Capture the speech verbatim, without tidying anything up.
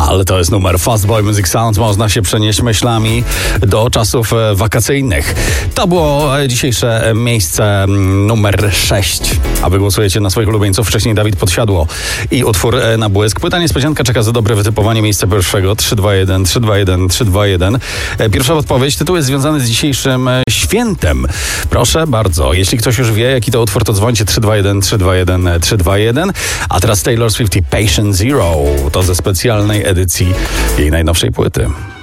Ale to jest numer Fastboy Music Sound. Można się przenieść myślami do czasów wakacyjnych. To było dzisiejsze miejsce numer sześć. A wy głosujecie na swoich ulubieńców. Wcześniej Dawid Podsiadło i utwór Na błysk. Płyta niespodzianka czeka za dobre wytypowanie miejsca pierwszego. trzy dwa jeden, trzy dwa jeden, trzy dwa jeden. Pierwsza odpowiedź. Tytuł jest związany z dzisiejszym świętem. Proszę bardzo. Jeśli ktoś już wie, jaki to utwór, to dzwońcie trzy dwa jeden, trzy dwa jeden, trzy dwa jeden. A teraz Taylor Swift i Patient Zero. To ze specjalnej edycji jej najnowszej płyty.